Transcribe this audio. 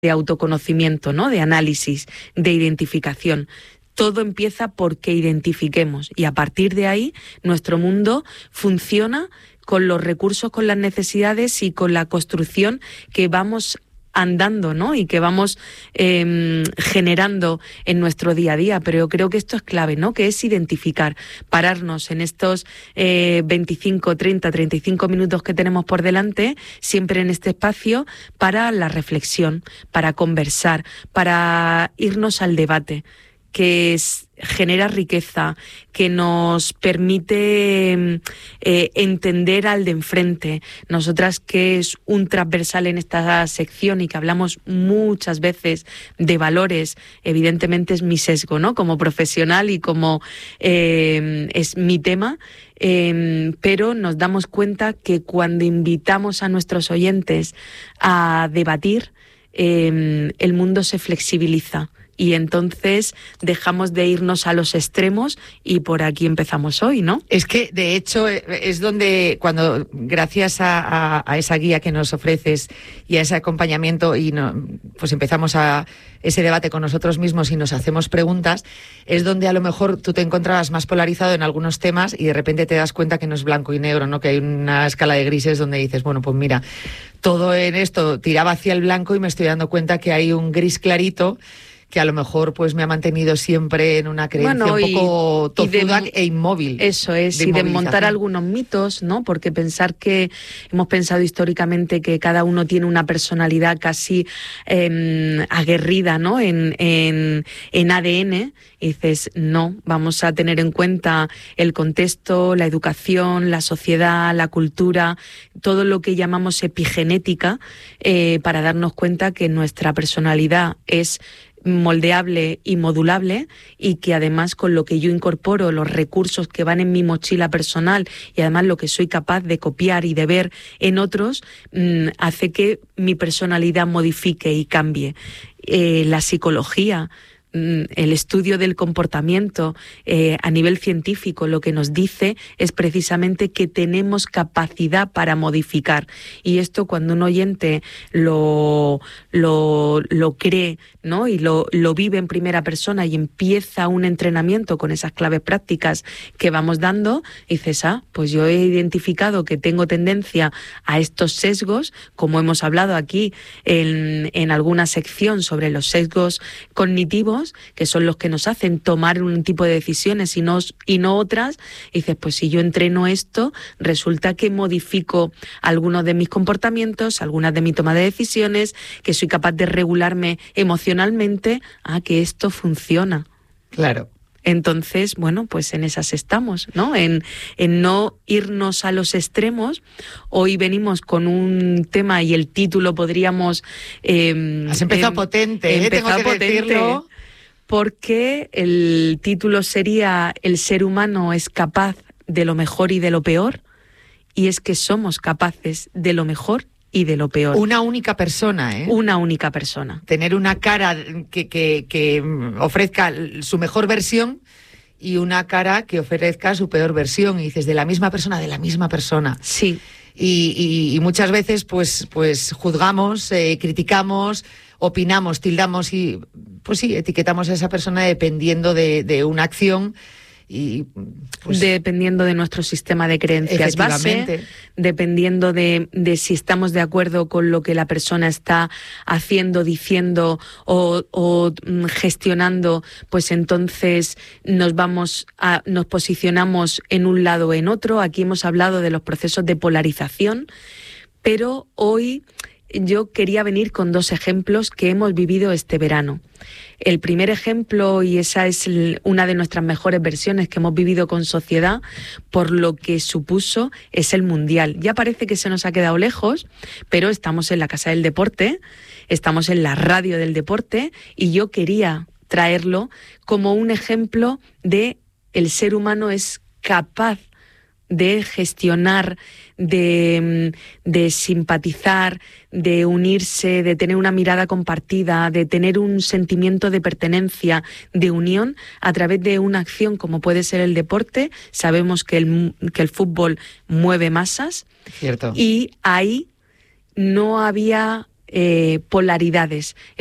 autoconocimiento, ¿no? De análisis, de identificación. Todo empieza porque identifiquemos y a partir de ahí nuestro mundo funciona con los recursos, con las necesidades y con la construcción que vamos andando, ¿no? Y que vamos generando en nuestro día a día. Pero yo creo que esto es clave, ¿no? Que es identificar, pararnos en estos 25, 30, 35 minutos que tenemos por delante, siempre en este espacio, para la reflexión, para conversar, para irnos al debate, que genera riqueza, que nos permite entender al de enfrente. Nosotras, que es un transversal en esta sección y que hablamos muchas veces de valores, evidentemente es mi sesgo, ¿no? Como profesional y como es mi tema, pero nos damos cuenta que cuando invitamos a nuestros oyentes a debatir, el mundo se flexibiliza. Y entonces dejamos de irnos a los extremos y por aquí empezamos hoy, ¿no? Es que, de hecho, es donde, cuando gracias a esa guía que nos ofreces y a ese acompañamiento y pues empezamos a ese debate con nosotros mismos y nos hacemos preguntas, es donde a lo mejor tú te encontrabas más polarizado en algunos temas y de repente te das cuenta que no es blanco y negro, ¿no? Que hay una escala de grises donde dices, bueno, pues mira, todo en esto tiraba hacia el blanco y me estoy dando cuenta que hay un gris clarito que a lo mejor pues me ha mantenido siempre en una creencia un poco tozuda e inmóvil. Eso es, y desmontar algunos mitos, ¿no? Porque hemos pensado históricamente que cada uno tiene una personalidad casi aguerrida, ¿no? En ADN, y dices, no, vamos a tener en cuenta el contexto, la educación, la sociedad, la cultura, todo lo que llamamos epigenética, para darnos cuenta que nuestra personalidad es moldeable y modulable y que además con lo que yo incorporo, los recursos que van en mi mochila personal y además lo que soy capaz de copiar y de ver en otros, hace que mi personalidad modifique y cambie. La psicología, el estudio del comportamiento a nivel científico, lo que nos dice es precisamente que tenemos capacidad para modificar, y esto cuando un oyente lo cree, ¿no? Y lo vive en primera persona y empieza un entrenamiento con esas claves prácticas que vamos dando, dices, pues yo he identificado que tengo tendencia a estos sesgos, como hemos hablado aquí en alguna sección sobre los sesgos cognitivos, que son los que nos hacen tomar un tipo de decisiones y no otras, y dices, pues si yo entreno esto, resulta que modifico algunos de mis comportamientos, algunas de mi toma de decisiones, que soy capaz de regularme emocionalmente, que esto funciona. Claro. Entonces, bueno, pues en esas estamos, ¿no? En no irnos a los extremos. Hoy venimos con un tema y el título podríamos... Has empezado potente, tengo que decirlo. Porque el título sería «El ser humano es capaz de lo mejor y de lo peor», y es que somos capaces de lo mejor y de lo peor. Una única persona, ¿eh? Una única persona. Tener una cara que ofrezca su mejor versión y una cara que ofrezca su peor versión. Y dices, de la misma persona. Sí. Y muchas veces pues juzgamos, criticamos, opinamos, tildamos y pues sí, etiquetamos a esa persona dependiendo de una acción y pues, dependiendo de nuestro sistema de creencias base, dependiendo de si estamos de acuerdo con lo que la persona está haciendo, diciendo o gestionando, pues entonces nos posicionamos en un lado o en otro. Aquí hemos hablado de los procesos de polarización, pero hoy yo quería venir con dos ejemplos que hemos vivido este verano. El primer ejemplo, y esa es una de nuestras mejores versiones que hemos vivido con sociedad, por lo que supuso, es el Mundial. Ya parece que se nos ha quedado lejos, pero estamos en la Casa del Deporte, estamos en la radio del deporte, y yo quería traerlo como un ejemplo de el ser humano es capaz de gestionar, de simpatizar, de unirse, de tener una mirada compartida, de tener un sentimiento de pertenencia, de unión a través de una acción como puede ser el deporte. Sabemos que el fútbol mueve masas. Cierto. Y ahí no había polaridades.